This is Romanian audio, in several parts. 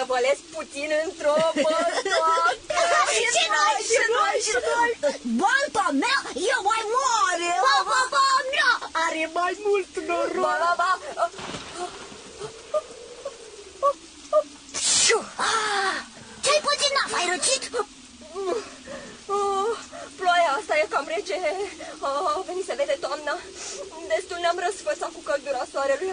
năvălesc puțin într-o bătoacă. Și noi. Balta mea e mai mare. Are mai mult noroc. Ba. Ce-ai pățit, Naf? Ai răcit? Ploaia asta e cam rece. A venit să vede toamna. Destul ne-am răsfățat cu căldura soarelui.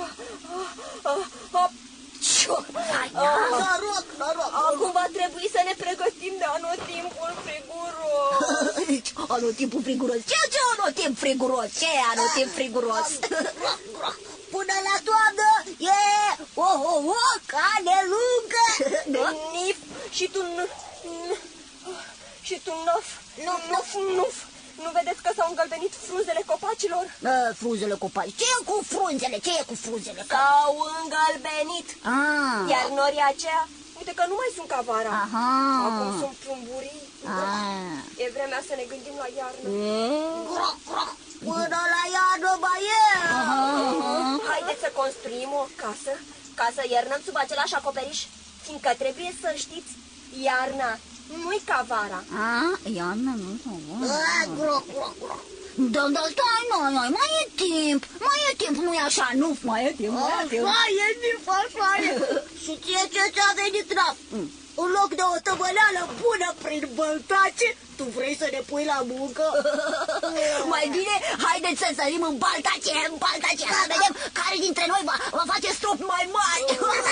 Noroc. Acum va trebui să ne pregătim de anotimpul friguros. Anotimpul friguros? Ce anotimp friguros? Ce anotimp friguros? Până la toamnă e cale lungă. Nif și tu Nuf. Nu vedeți că s-au îngălbenit frunzele copacilor? Frunzele copaci. Ce e cu frunzele? S-au îngălbenit. Iar norii aceia, uite că nu mai sunt ca vara. Acum sunt plumburii. E vremea să ne gândim la iarnă. Până la iarnă mai e. Haideți să construim o casă ca să iernăm sub același acoperiș, fiindcă trebuie să știți, iarna nu-i ca vara. Iarna nu Da, stai, noi, mai e timp, nu-i așa, nu, mai e timp. Mai e timp, așa e. Și ce ți-a venit, Naf? În loc de o tămăleală bună prin băltace, tu vrei să ne pui la muncă? Mai bine, haideți să sărim în baltace, să vedem care dintre noi va face strop mai mari.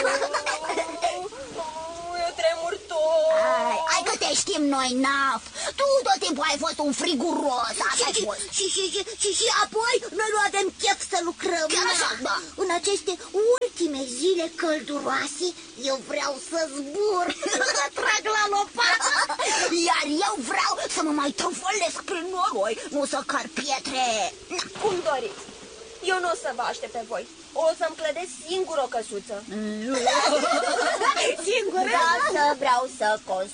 Eu tremur tot. Hai că te știm noi, Naf. Tu tot timpul ai fost un friguros. Și apoi noi nu avem chef să lucrăm. Chiar așa, da. În aceste ultime zile călduroase, eu vreau să zbur, să trag la lopată. Iar eu vreau să mă mai trufălesc prin noroi, nu să car pietre. Cum doriți. Eu nu o să vă aștept pe voi. O să-mi clădesc singur o căsuță. Singur? Da, vreau să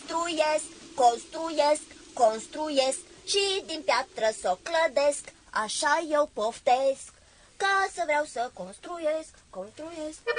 construiesc și din piatră să o clădesc. Așa eu poftesc. Ca să vreau să construiesc.